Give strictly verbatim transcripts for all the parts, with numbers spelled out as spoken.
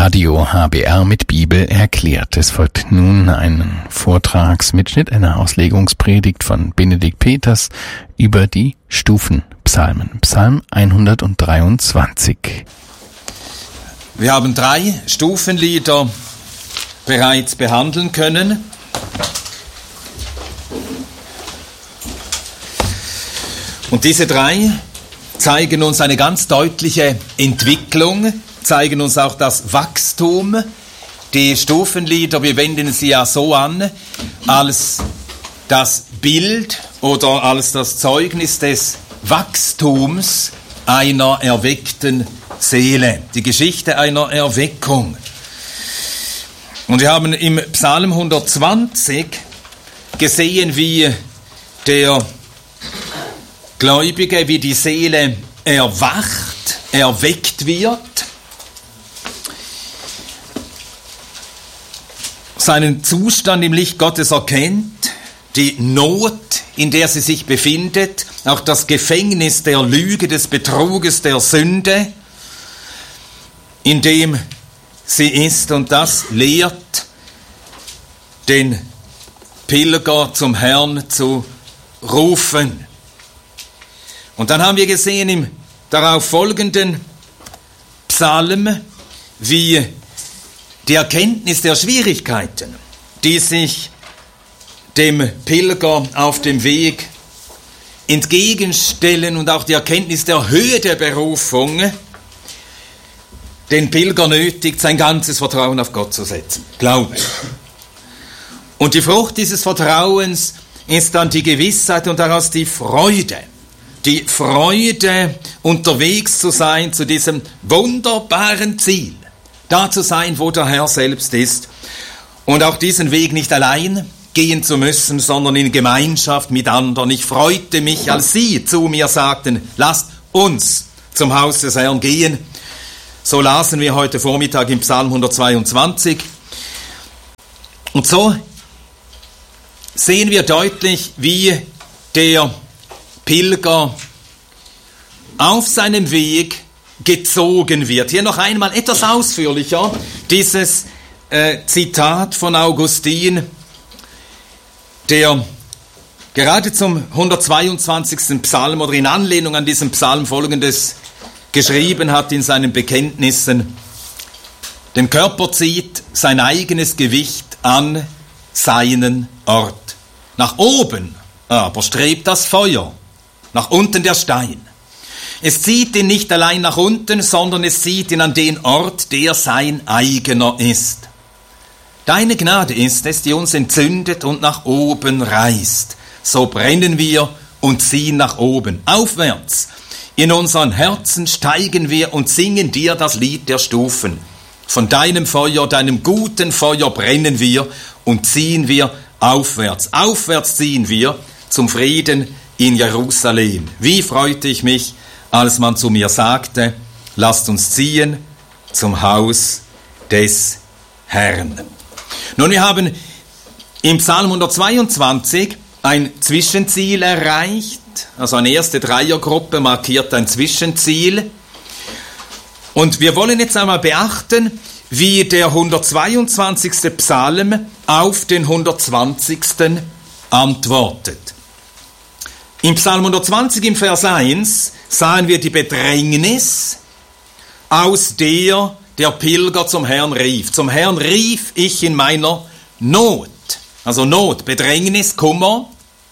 Radio H B R mit Bibel erklärt. Es folgt nun ein Vortragsmitschnitt, eine Auslegungspredigt von Benedikt Peters über die Stufenpsalmen. Psalm hundertdreiundzwanzig. Wir haben drei Stufenlieder bereits behandeln können. Und diese drei zeigen uns eine ganz deutliche Entwicklung, zeigen uns auch das Wachstum. Die Stufenlieder, wir wenden sie ja so an, als das Bild oder als das Zeugnis des Wachstums einer erweckten Seele, die Geschichte einer Erweckung. Und wir haben im Psalm hundertzwanzig gesehen, wie der Gläubige, wie die Seele erwacht, erweckt wird, seinen Zustand im Licht Gottes erkennt, die Not, in der sie sich befindet, auch das Gefängnis der Lüge, des Betruges, der Sünde, in dem sie ist, und das lehrt den Pilger zum Herrn zu rufen. Und dann haben wir gesehen im darauf folgenden Psalm, wie die Erkenntnis der Schwierigkeiten, die sich dem Pilger auf dem Weg entgegenstellen, und auch die Erkenntnis der Höhe der Berufung den Pilger nötigt, sein ganzes Vertrauen auf Gott zu setzen. Glaube. Und die Frucht dieses Vertrauens ist dann die Gewissheit und daraus die Freude. Die Freude, unterwegs zu sein zu diesem wunderbaren Ziel. Da zu sein, wo der Herr selbst ist. Und auch diesen Weg nicht allein gehen zu müssen, sondern in Gemeinschaft mit anderen. Ich freute mich, als Sie zu mir sagten, lasst uns zum Haus des Herrn gehen. So lasen wir heute Vormittag im Psalm hundertzweiundzwanzig. Und so sehen wir deutlich, wie der Pilger auf seinem Weg gezogen wird. Hier noch einmal etwas ausführlicher dieses äh, Zitat von Augustin, der gerade zum hundertzweiundzwanzigsten Psalm oder in Anlehnung an diesen Psalm Folgendes geschrieben hat in seinen Bekenntnissen: Den Körper zieht sein eigenes Gewicht an seinen Ort. Nach oben aber strebt das Feuer, nach unten der Stein. Es zieht ihn nicht allein nach unten, sondern es zieht ihn an den Ort, der sein eigener ist. Deine Gnade ist es, die uns entzündet und nach oben reißt. So brennen wir und ziehen nach oben, aufwärts. In unseren Herzen steigen wir und singen dir das Lied der Stufen. Von deinem Feuer, deinem guten Feuer brennen wir und ziehen wir aufwärts. Aufwärts ziehen wir zum Frieden in Jerusalem. Wie freute ich mich, als man zu mir sagte, lasst uns ziehen zum Haus des Herrn. Nun, wir haben im Psalm hundertzweiundzwanzig ein Zwischenziel erreicht, also eine erste Dreiergruppe markiert ein Zwischenziel. Und wir wollen jetzt einmal beachten, wie der hundertzweiundzwanzigste Psalm auf den hundertzwanzigsten antwortet. Im Psalm hundertzwanzig im Vers eins sahen wir die Bedrängnis, aus der der Pilger zum Herrn rief. Zum Herrn rief ich in meiner Not. Also Not, Bedrängnis, Kummer.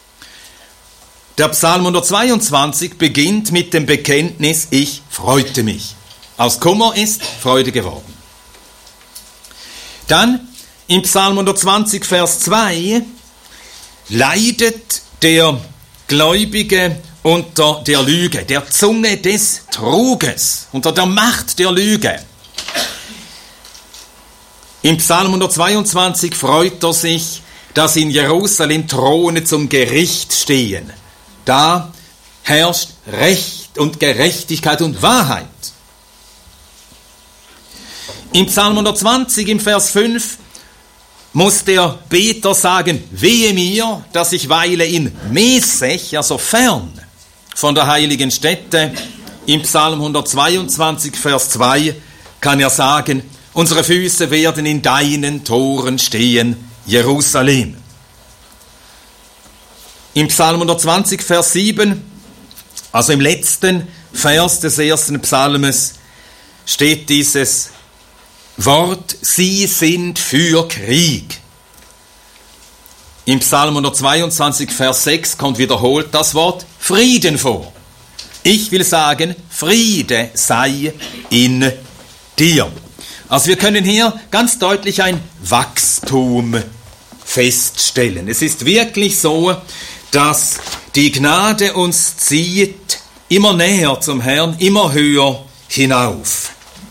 Der Psalm hundertzweiundzwanzig beginnt mit dem Bekenntnis, ich freute mich. Aus Kummer ist Freude geworden. Dann im Psalm hundertzwanzig, Vers zwei, leidet der Gläubige unter der Lüge, der Zunge des Truges, unter der Macht der Lüge. Im Psalm hundertzweiundzwanzig freut er sich, dass in Jerusalem Throne zum Gericht stehen. Da herrscht Recht und Gerechtigkeit und Wahrheit. Im Psalm hundertzwanzig, im Vers fünf, muss der Beter sagen, wehe mir, dass ich weile in Mesech, also fern von der heiligen Stätte. Im Psalm hundertzweiundzwanzig, Vers zwei, kann er sagen, Unsere Füße werden in deinen Toren stehen, Jerusalem. Im Psalm hundertzwanzig, Vers sieben, also im letzten Vers des ersten Psalmes, steht dieses Wort, sie sind für Krieg. Im Psalm hundertzweiundzwanzig, Vers sechs kommt wiederholt das Wort Frieden vor. Ich will sagen, Friede sei in dir. Also wir können hier ganz deutlich ein Wachstum feststellen. Es ist wirklich so, dass die Gnade uns zieht immer näher zum Herrn, immer höher hinauf.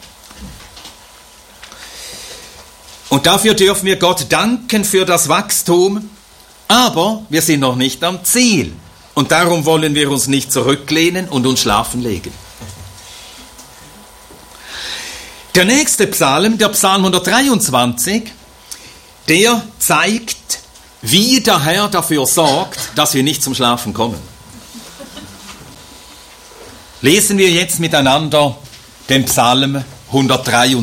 Und dafür dürfen wir Gott danken für das Wachstum, aber wir sind noch nicht am Ziel. Und darum wollen wir uns nicht zurücklehnen und uns schlafen legen. Der nächste Psalm, der Psalm hundertdreiundzwanzig, der zeigt, wie der Herr dafür sorgt, dass wir nicht zum Schlafen kommen. Lesen wir jetzt miteinander den Psalm hundertdreiundzwanzig.